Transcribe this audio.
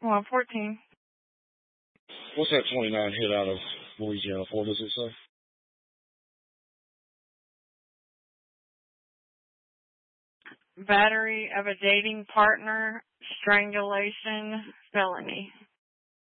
Well, 14. What's that 29 hit out of Louisiana for, does it say? Battery of a dating partner, strangulation, felony.